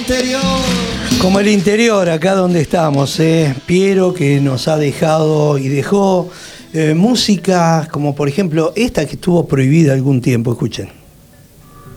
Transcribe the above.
interior. Como el interior, acá donde estamos, Piero, que nos ha dejado y dejó música como por ejemplo esta que estuvo prohibida algún tiempo, escuchen.